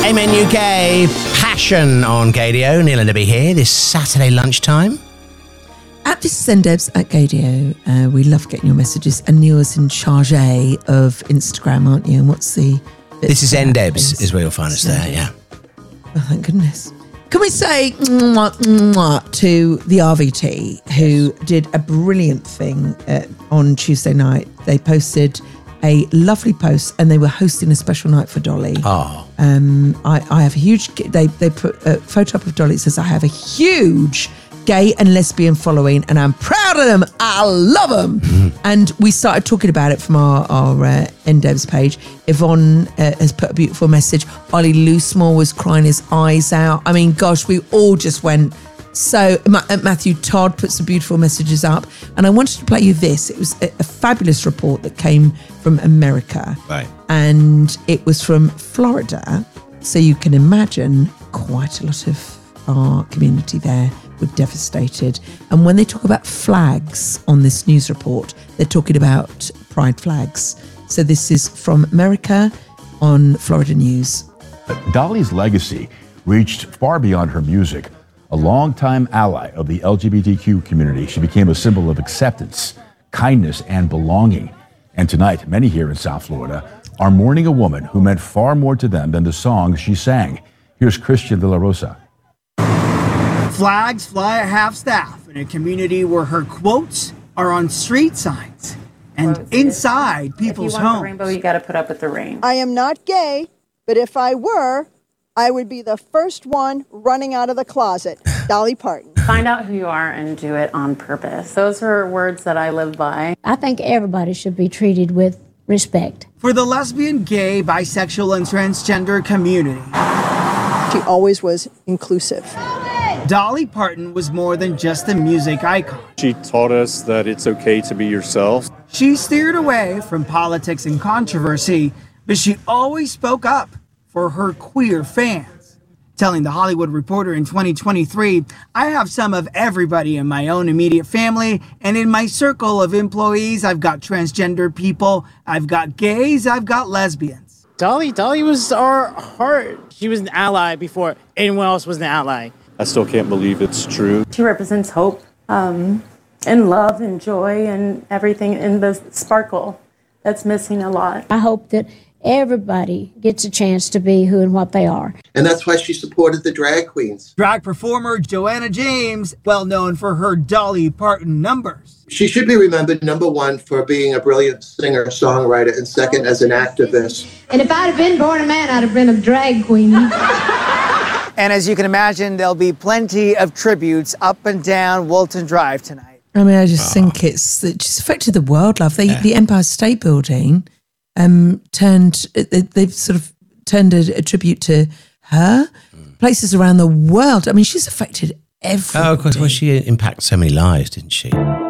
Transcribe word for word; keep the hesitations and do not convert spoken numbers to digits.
Amen U K, Passion on Gadio. Neil and Debbie here this Saturday lunchtime. At this is Ndebs at Gadio. Uh, we love getting your messages. And Neil's in charge of Instagram, aren't you? And what's the... This is Ndebs, is where you'll find us there, yeah. Oh, thank goodness. Can we say mwah, mwah, to the R V T, who did a brilliant thing uh, on Tuesday night. They posted a lovely post and they were hosting a special night for Dolly. Oh. Um, I, I have a huge... They, they put a photo up of Dolly. It says, I have a huge gay and lesbian following and I'm proud of them. I love them. Mm. And we started talking about it from our, our uh, Ndebs page. Yvonne uh, has put a beautiful message. Ollie Loosemore was crying his eyes out. I mean, gosh, we all just went... So Ma- Matthew Todd put some beautiful messages up, and I wanted to play you this. It was a, a fabulous report that came from America, right? And it was from Florida, so you can imagine quite a lot of our community there were devastated. And when they talk about flags on this news report, they're talking about pride flags. So this is from America on Florida News. Dolly's legacy reached far beyond her music. A longtime ally of the L G B T Q community, she became a symbol of acceptance, kindness, and belonging. And tonight, many here in South Florida are mourning a woman who meant far more to them than the songs she sang. Here's Christian De La Rosa. Flags fly at half-staff in a community where her quotes are on street signs and inside people's homes. If you want homes. the rainbow, you got to put up with the rain. I am not gay, but if I were, I would be the first one running out of the closet. Dolly Parton. Find out who you are and do it on purpose. Those are words that I live by. I think everybody should be treated with respect. For the lesbian, gay, bisexual, and transgender community, she always was inclusive. Dolly Parton was more than just a music icon. She taught us that it's okay to be yourself. She steered away from politics and controversy, but she always spoke up for her queer fans. Telling The Hollywood Reporter in twenty twenty-three, I have some of everybody in my own immediate family, and in my circle of employees, I've got transgender people, I've got gays, I've got lesbians. Dolly, Dolly was our heart. She was an ally before anyone else was an ally. I still can't believe it's true. She represents hope um, and love and joy and everything in the sparkle that's missing a lot. I hope that everybody gets a chance to be who and what they are. And that's why she supported the drag queens. Drag performer Joanna James, well known for her Dolly Parton numbers. She should be remembered, number one, for being a brilliant singer, songwriter, and second, as an activist. And if I'd have been born a man, I'd have been a drag queen. And as you can imagine, there'll be plenty of tributes up and down Walton Drive tonight. I mean, I just oh. think it's, it just affected the world, love. They, yeah. The Empire State Building... Um, turned, they, they've sort of turned a, a tribute to her. Mm. Places around the world. I mean, she's affected everything. Oh, of course. Well, she impacted so many lives, didn't she?